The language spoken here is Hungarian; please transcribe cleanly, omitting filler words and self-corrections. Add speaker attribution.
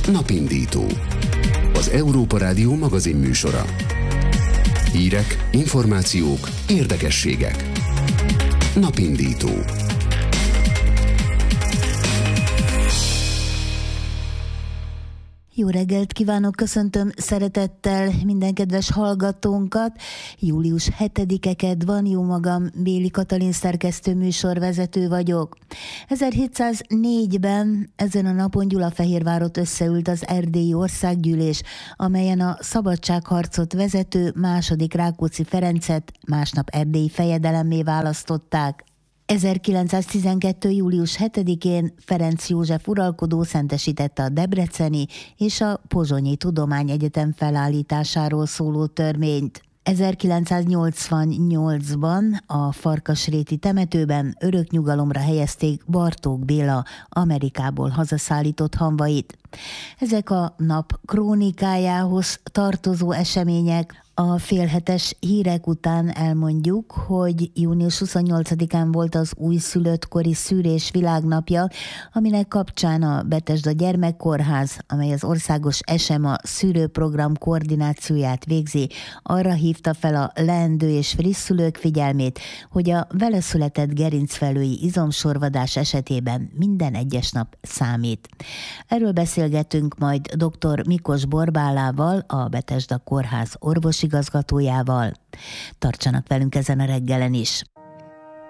Speaker 1: Napindító. Az Európa Rádió magazin műsora. Hírek, információk, érdekességek. Napindító.
Speaker 2: Jó reggelt kívánok, köszöntöm szeretettel minden kedves hallgatónkat. Július 7-e kedd van, jó magam, Béli Katalin szerkesztő műsorvezető vagyok. 1704-ben ezen a napon Gyulafehérvárot összeült az Erdélyi Országgyűlés, amelyen a szabadságharcot vezető II. Rákóczi Ferencet másnap erdélyi fejedelemmé választották. 1912. július 7-én Ferenc József uralkodó szentesítette a debreceni és a pozsonyi tudományegyetem felállításáról szóló törvényt. 1988-ban a Farkasréti temetőben örök nyugalomra helyezték Bartók Béla Amerikából hazaszállított hamvait. Ezek a nap krónikájához tartozó események. A félhetes hírek után elmondjuk, hogy június 28-án volt az újszülöttkori szűrés világnapja, aminek kapcsán a Betesda Gyermekkórház, amely az országos SMA szűrőprogram koordinációját végzi, arra hívta fel a leendő és friss szülők figyelmét, hogy a vele született gerincvelői izomsorvadás esetében minden egyes nap számít. Erről beszélgetünk majd dr. Mikos Borbálával, a Betesda Kórház orvosigazgatójával. Tartsanak velünk ezen a reggelen is!